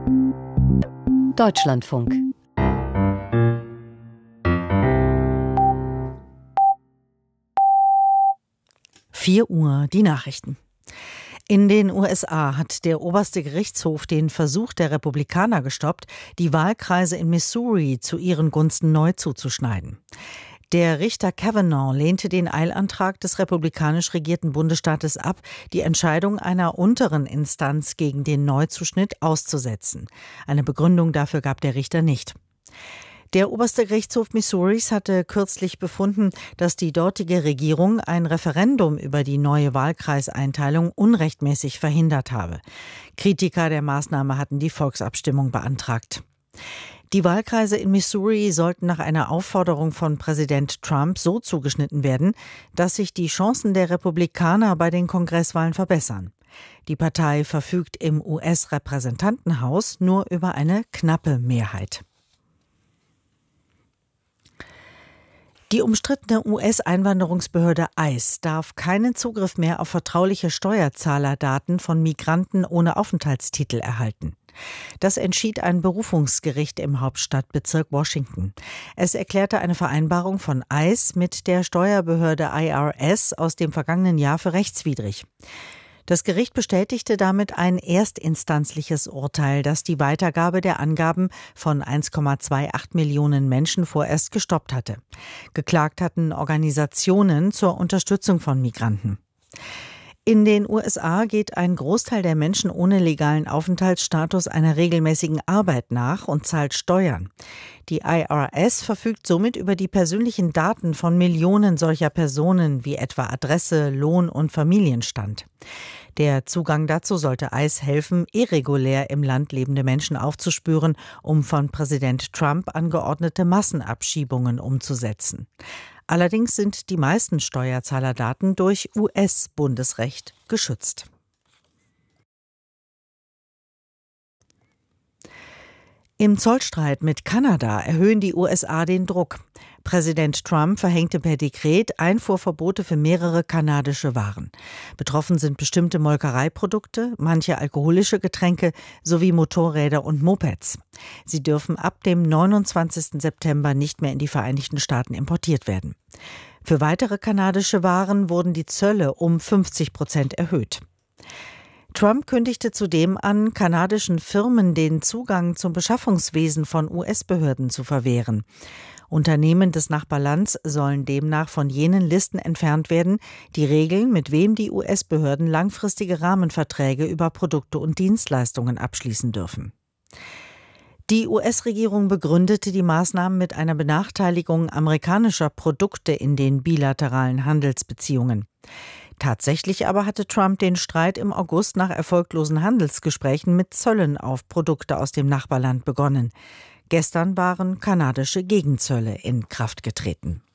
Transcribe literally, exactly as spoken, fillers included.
Deutschlandfunk. vier Uhr, die Nachrichten. In den U S A hat der oberste Gerichtshof den Versuch der Republikaner gestoppt, die Wahlkreise in Missouri zu ihren Gunsten neu zuzuschneiden. Der Richter Kavanaugh lehnte den Eilantrag des republikanisch regierten Bundesstaates ab, die Entscheidung einer unteren Instanz gegen den Neuzuschnitt auszusetzen. Eine Begründung dafür gab der Richter nicht. Der oberste Gerichtshof Missouris hatte kürzlich befunden, dass die dortige Regierung ein Referendum über die neue Wahlkreiseinteilung unrechtmäßig verhindert habe. Kritiker der Maßnahme hatten die Volksabstimmung beantragt. Die Wahlkreise in Missouri sollten nach einer Aufforderung von Präsident Trump so zugeschnitten werden, dass sich die Chancen der Republikaner bei den Kongresswahlen verbessern. Die Partei verfügt im U S-Repräsentantenhaus nur über eine knappe Mehrheit. Die umstrittene U S-Einwanderungsbehörde I C E darf keinen Zugriff mehr auf vertrauliche Steuerzahlerdaten von Migranten ohne Aufenthaltstitel erhalten. Das entschied ein Berufungsgericht im Hauptstadtbezirk Washington. Es erklärte eine Vereinbarung von I C E mit der Steuerbehörde I R S aus dem vergangenen Jahr für rechtswidrig. Das Gericht bestätigte damit ein erstinstanzliches Urteil, das die Weitergabe der Angaben von eins Komma achtundzwanzig Millionen Menschen vorerst gestoppt hatte. Geklagt hatten Organisationen zur Unterstützung von Migranten. In den U S A geht ein Großteil der Menschen ohne legalen Aufenthaltsstatus einer regelmäßigen Arbeit nach und zahlt Steuern. Die I R S verfügt somit über die persönlichen Daten von Millionen solcher Personen wie etwa Adresse, Lohn und Familienstand. Der Zugang dazu sollte I C E helfen, irregulär im Land lebende Menschen aufzuspüren, um von Präsident Trump angeordnete Massenabschiebungen umzusetzen. Allerdings sind die meisten Steuerzahlerdaten durch U S-Bundesrecht geschützt. Im Zollstreit mit Kanada erhöhen die U S A den Druck. Präsident Trump verhängte per Dekret Einfuhrverbote für mehrere kanadische Waren. Betroffen sind bestimmte Molkereiprodukte, manche alkoholische Getränke sowie Motorräder und Mopeds. Sie dürfen ab dem neunundzwanzigsten September nicht mehr in die Vereinigten Staaten importiert werden. Für weitere kanadische Waren wurden die Zölle um fünfzig Prozent erhöht. Trump kündigte zudem an, kanadischen Firmen den Zugang zum Beschaffungswesen von U S-Behörden zu verwehren. Unternehmen des Nachbarlands sollen demnach von jenen Listen entfernt werden, die regeln, mit wem die U S-Behörden langfristige Rahmenverträge über Produkte und Dienstleistungen abschließen dürfen. Die U S-Regierung begründete die Maßnahmen mit einer Benachteiligung amerikanischer Produkte in den bilateralen Handelsbeziehungen. Tatsächlich aber hatte Trump den Streit im August nach erfolglosen Handelsgesprächen mit Zöllen auf Produkte aus dem Nachbarland begonnen. Gestern waren kanadische Gegenzölle in Kraft getreten.